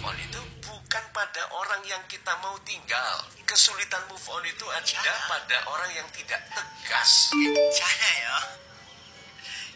on itu bukan pada orang yang kita mau tinggal. Kesulitan move on itu ada pada orang yang tidak tegas. 괜찮아요.